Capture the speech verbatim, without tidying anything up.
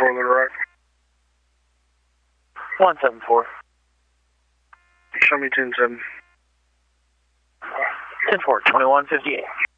four, Little Rock. one seven four. Show me ten seven. ten four, twenty-one fifty-eight.